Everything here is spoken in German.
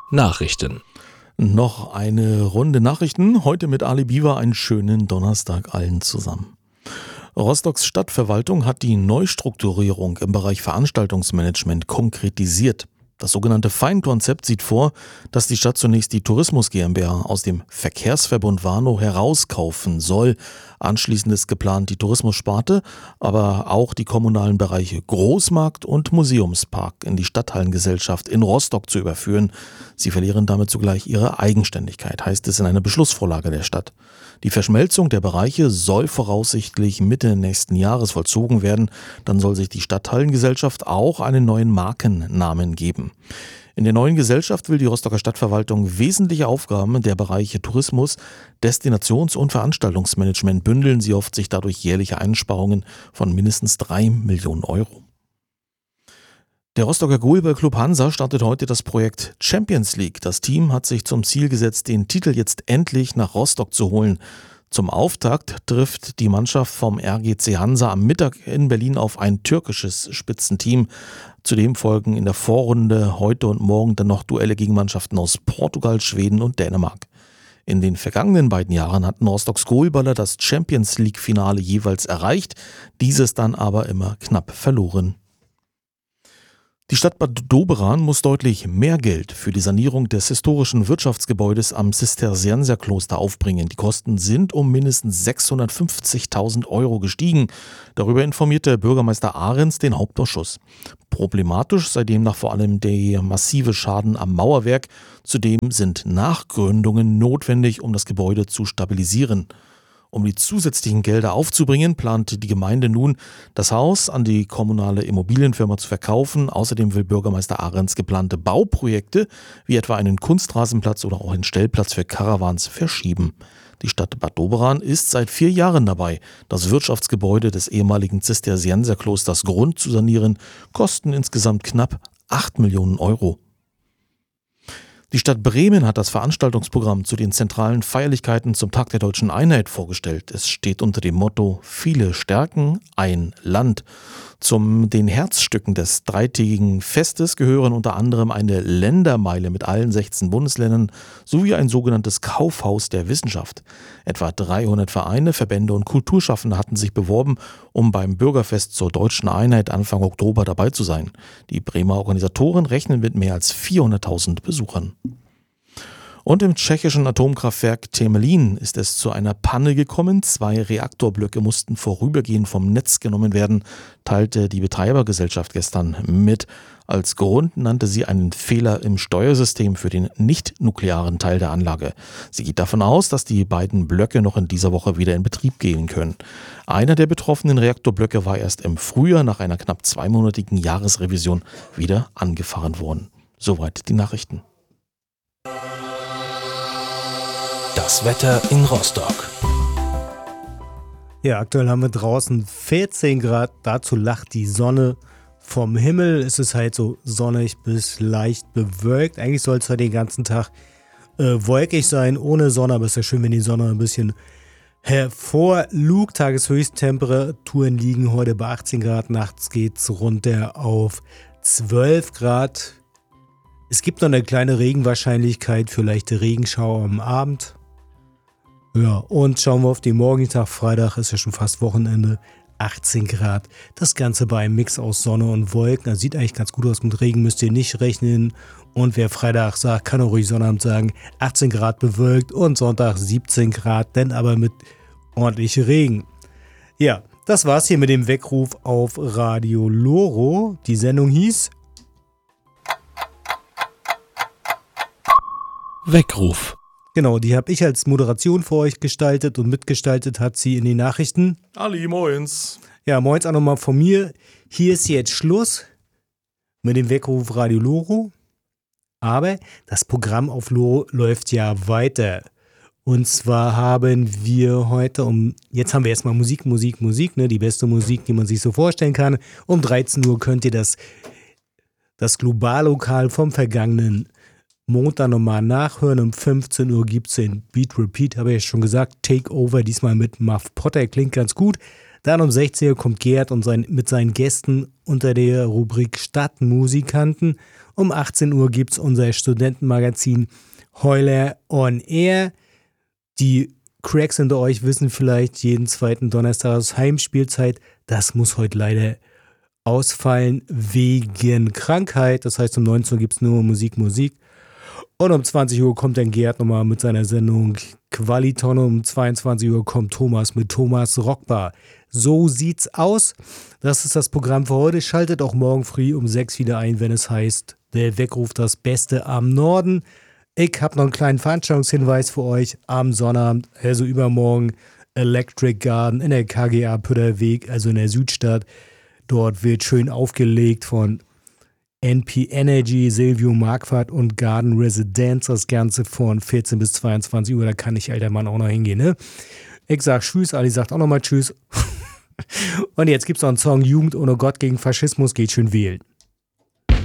Nachrichten. Noch eine Runde Nachrichten. Heute mit Ali Biwa. Einen schönen Donnerstag allen zusammen. Rostocks Stadtverwaltung hat die Neustrukturierung im Bereich Veranstaltungsmanagement konkretisiert. Das sogenannte Feinkonzept sieht vor, dass die Stadt zunächst die Tourismus GmbH aus dem Verkehrsverbund Warnow herauskaufen soll. Anschließend ist geplant, die Tourismussparte, aber auch die kommunalen Bereiche Großmarkt und Museumspark in die Stadthallengesellschaft in Rostock zu überführen. Sie verlieren damit zugleich ihre Eigenständigkeit, heißt es in einer Beschlussvorlage der Stadt. Die Verschmelzung der Bereiche soll voraussichtlich Mitte nächsten Jahres vollzogen werden. Dann soll sich die Stadthallengesellschaft auch einen neuen Markennamen geben. In der neuen Gesellschaft will die Rostocker Stadtverwaltung wesentliche Aufgaben der Bereiche Tourismus, Destinations- und Veranstaltungsmanagement bündeln. Sie hofft sich dadurch jährliche Einsparungen von mindestens 3 Millionen Euro. Der Rostocker Goalballclub Hansa startet heute das Projekt Champions League. Das Team hat sich zum Ziel gesetzt, den Titel jetzt endlich nach Rostock zu holen. Zum Auftakt trifft die Mannschaft vom RGC Hansa am Mittag in Berlin auf ein türkisches Spitzenteam. Zudem folgen in der Vorrunde heute und morgen dann noch Duelle gegen Mannschaften aus Portugal, Schweden und Dänemark. In den vergangenen beiden Jahren hatten Rostocks Goalballer das Champions League-Finale jeweils erreicht, dieses dann aber immer knapp verloren. Die Stadt Bad Doberan muss deutlich mehr Geld für die Sanierung des historischen Wirtschaftsgebäudes am Zisterzienserkloster aufbringen. Die Kosten sind um mindestens 650.000 Euro gestiegen. Darüber informierte Bürgermeister Ahrens den Hauptausschuss. Problematisch sei demnach vor allem der massive Schaden am Mauerwerk. Zudem sind Nachgründungen notwendig, um das Gebäude zu stabilisieren. Um die zusätzlichen Gelder aufzubringen, plant die Gemeinde nun, das Haus an die kommunale Immobilienfirma zu verkaufen. Außerdem will Bürgermeister Ahrens geplante Bauprojekte, wie etwa einen Kunstrasenplatz oder auch einen Stellplatz für Caravans, verschieben. Die Stadt Bad Doberan ist seit 4 Jahren dabei, das Wirtschaftsgebäude des ehemaligen Zisterzienserklosters Grund zu sanieren, kosten insgesamt knapp 8 Millionen Euro. Die Stadt Bremen hat das Veranstaltungsprogramm zu den zentralen Feierlichkeiten zum Tag der Deutschen Einheit vorgestellt. Es steht unter dem Motto Viele Stärken, ein Land. Zu den Herzstücken des dreitägigen Festes gehören unter anderem eine Ländermeile mit allen 16 Bundesländern sowie ein sogenanntes Kaufhaus der Wissenschaft. Etwa 300 Vereine, Verbände und Kulturschaffende hatten sich beworben, um beim Bürgerfest zur Deutschen Einheit Anfang Oktober dabei zu sein. Die Bremer Organisatoren rechnen mit mehr als 400.000 Besuchern. Und im tschechischen Atomkraftwerk Temelin ist es zu einer Panne gekommen. 2 Reaktorblöcke mussten vorübergehend vom Netz genommen werden, teilte die Betreibergesellschaft gestern mit. Als Grund nannte sie einen Fehler im Steuersystem für den nicht-nuklearen Teil der Anlage. Sie geht davon aus, dass die beiden Blöcke noch in dieser Woche wieder in Betrieb gehen können. Einer der betroffenen Reaktorblöcke war erst im Frühjahr nach einer knapp 2-monatigen Jahresrevision wieder angefahren worden. Soweit die Nachrichten. Das Wetter in Rostock. Ja, aktuell haben wir draußen 14 Grad. Dazu lacht die Sonne vom Himmel. Es ist halt so sonnig bis leicht bewölkt. Eigentlich soll es heute den ganzen Tag wolkig sein, ohne Sonne. Aber es ist ja schön, wenn die Sonne ein bisschen hervorlugt. Tageshöchsttemperaturen liegen heute bei 18 Grad. Nachts geht es runter auf 12 Grad. Es gibt noch eine kleine Regenwahrscheinlichkeit für leichte Regenschauer am Abend. Ja, und schauen wir auf den morgigen Tag. Freitag ist ja schon fast Wochenende. 18 Grad. Das Ganze bei einem Mix aus Sonne und Wolken. Das sieht eigentlich ganz gut aus. Mit Regen müsst ihr nicht rechnen. Und wer Freitag sagt, kann auch ruhig Sonnabend sagen. 18 Grad bewölkt und Sonntag 17 Grad. Dann aber mit ordentlich Regen. Ja, das war's hier mit dem Weckruf auf Radio Loro. Die Sendung hieß Weckruf. Genau, die habe ich als Moderation für euch gestaltet und mitgestaltet hat sie in den Nachrichten. Ali, moins. Ja, moins auch nochmal von mir. Hier ist jetzt Schluss mit dem Weckruf Radio Loro. Aber das Programm auf Loro läuft ja weiter. Und zwar haben wir heute jetzt haben wir erstmal Musik, ne, die beste Musik, die man sich so vorstellen kann. Um 13 Uhr könnt ihr das Globallokal vom vergangenen Montag nochmal nachhören. Um 15 Uhr gibt es den Beat Repeat, habe ich ja schon gesagt. Takeover, diesmal mit Muff Potter, klingt ganz gut. Dann um 16 Uhr kommt Gerd mit seinen Gästen unter der Rubrik Stadtmusikanten. Um 18 Uhr gibt es unser Studentenmagazin Heuler on Air. Die Cracks unter euch wissen vielleicht, jeden zweiten Donnerstag ist Heimspielzeit. Das muss heute leider ausfallen wegen Krankheit. Das heißt, um 19 Uhr gibt es nur Musik. Und um 20 Uhr kommt dann Gerd nochmal mit seiner Sendung Qualiton. Um 22 Uhr kommt Thomas mit Thomas Rockbar. So sieht's aus. Das ist das Programm für heute. Schaltet auch morgen früh um 6 wieder ein, wenn es heißt, der Weckruf das Beste am Norden. Ich habe noch einen kleinen Veranstaltungshinweis für euch. Am Sonnabend, also übermorgen, Electric Garden in der KGA Pütterweg, also in der Südstadt. Dort wird schön aufgelegt von NP Energy, Silvio Marquardt und Garden Residence. Das Ganze von 14 bis 22 Uhr. Da kann ich, alter Mann, auch noch hingehen, ne? Ich sag Tschüss, Ali sagt auch nochmal Tschüss. Und jetzt gibt's noch einen Song Jugend ohne Gott gegen Faschismus geht schön wählen.